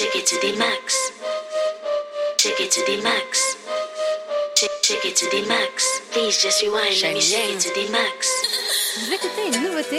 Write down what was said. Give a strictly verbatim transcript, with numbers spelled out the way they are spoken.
Shake it to the max. Shake it to the max. Shake, shake it to the max. Please just rewind. Let me shake it to the max. Vous écoutez une nouveauté